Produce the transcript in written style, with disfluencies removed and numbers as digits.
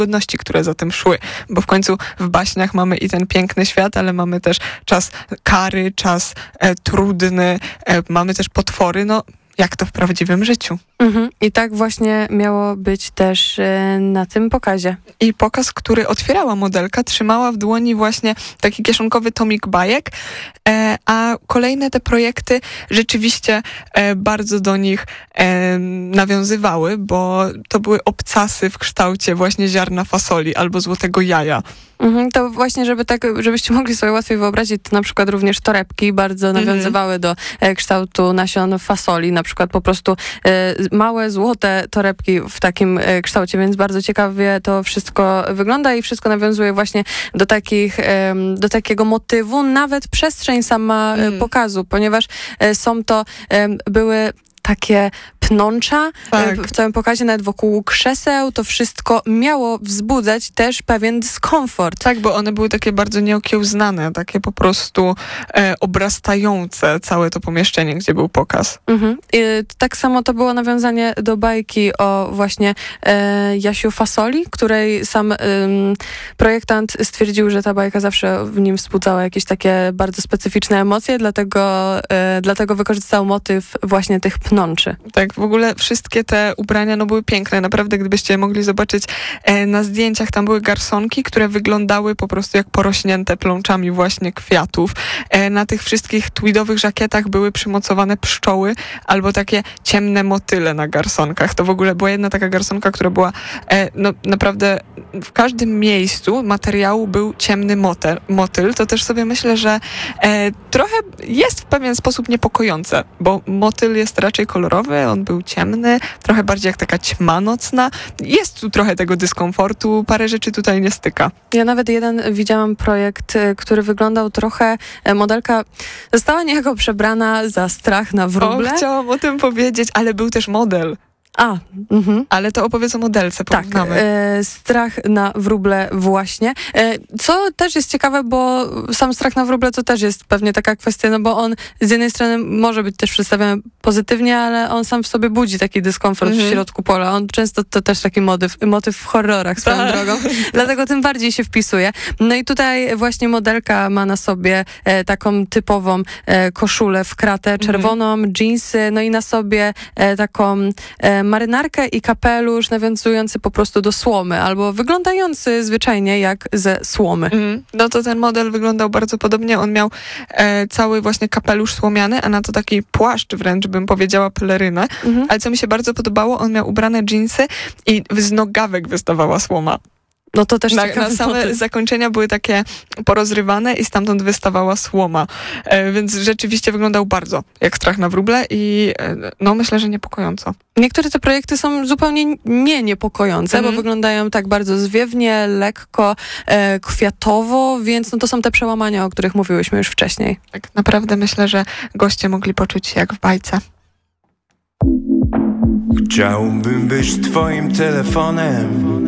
trudności, które za tym szły, bo w końcu w baśniach mamy i ten piękny świat, ale mamy też czas kary, czas trudny, mamy też potwory, no jak to w prawdziwym życiu. I tak właśnie miało być też na tym pokazie. I pokaz, który otwierała modelka, trzymała w dłoni właśnie taki kieszonkowy tomik bajek, a kolejne te projekty rzeczywiście bardzo do nich nawiązywały, bo to były obcasy w kształcie właśnie ziarna fasoli albo złotego jaja. To właśnie, żebyście mogli sobie łatwiej wyobrazić, to na przykład również torebki bardzo nawiązywały do kształtu nasion fasoli, na przykład po prostu małe, złote torebki w takim kształcie, więc bardzo ciekawie to wszystko wygląda i wszystko nawiązuje właśnie do takiego motywu, nawet przestrzeń sama pokazu, ponieważ były takie pnącza w całym pokazie, nawet wokół krzeseł, to wszystko miało wzbudzać też pewien dyskomfort. Tak, bo one były takie bardzo nieokiełznane, takie po prostu obrastające całe to pomieszczenie, gdzie był pokaz. Tak samo to było nawiązanie do bajki o właśnie Jasiu Fasoli, której sam projektant stwierdził, że ta bajka zawsze w nim wzbudzała jakieś takie bardzo specyficzne emocje, dlatego wykorzystał motyw właśnie tych pnączy. Tak, w ogóle wszystkie te ubrania były piękne. Naprawdę, gdybyście mogli zobaczyć na zdjęciach, tam były garsonki, które wyglądały po prostu jak porośnięte plączami właśnie kwiatów. Na tych wszystkich tweedowych żakietach były przymocowane pszczoły albo takie ciemne motyle na garsonkach. To w ogóle była jedna taka garsonka, która była naprawdę w każdym miejscu materiału był ciemny motyl. To też sobie myślę, że trochę jest w pewien sposób niepokojące, bo motyl jest raczej kolorowy, on był ciemny, trochę bardziej jak taka ćma nocna. Jest tu trochę tego dyskomfortu, parę rzeczy tutaj nie styka. Ja nawet widziałam projekt, który wyglądał trochę, modelka została niejako przebrana za strach na wróble. Chciałam o tym powiedzieć, ale był też model. Ale to opowiedz o modelce, porównamy. Tak, strach na wróble właśnie. Co też jest ciekawe, bo sam strach na wróble to też jest pewnie taka kwestia, no bo on z jednej strony może być też przedstawiony pozytywnie, ale on sam w sobie budzi taki dyskomfort w środku pola. On często to też taki motyw w horrorach swoją drogą, dlatego tym bardziej się wpisuje. No i tutaj właśnie modelka ma na sobie taką typową koszulę w kratę czerwoną, dżinsy, no i na sobie taką marynarkę i kapelusz nawiązujący po prostu do słomy, albo wyglądający zwyczajnie jak ze słomy. No to ten model wyglądał bardzo podobnie. On miał cały właśnie kapelusz słomiany, a na to taki płaszcz wręcz, bym powiedziała, pelerynę. Ale co mi się bardzo podobało, on miał ubrane dżinsy i z nogawek wystawała słoma. No to też na same zakończenia były takie porozrywane i stamtąd wystawała słoma. Więc rzeczywiście wyglądał bardzo jak strach na wróble i myślę, że niepokojąco. Niektóre te projekty są zupełnie niepokojące, bo wyglądają tak bardzo zwiewnie, lekko, kwiatowo, więc to są te przełamania, o których mówiłyśmy już wcześniej. Tak naprawdę myślę, że goście mogli poczuć się jak w bajce. Chciałbym być twoim telefonem,